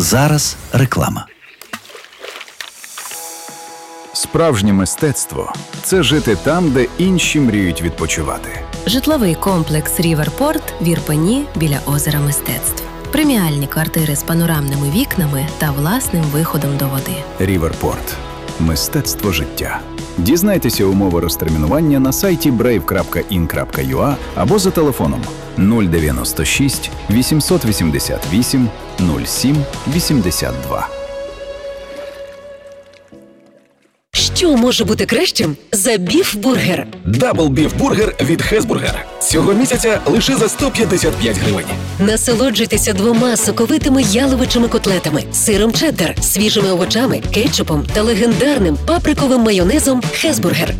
Зараз реклама. Справжнє мистецтво – це жити там, де інші мріють відпочивати. Житловий комплекс «Ріверпорт» в Ірпені біля озера Мистецтв. Преміальні квартири з панорамними вікнами та власним виходом до води. «Ріверпорт» – мистецтво життя. Дізнайтеся умови розтермінування на сайті brave.in.ua або за телефоном 096 888 07 82. Що може бути кращим за біф-бургер? Дабл біф-бургер від Хезбургер. Цього місяця лише за 155 гривень. Насолоджуйтеся 2 соковитими яловичими котлетами, сиром чеддер, свіжими овочами, кетчупом та легендарним паприковим майонезом Хезбургер.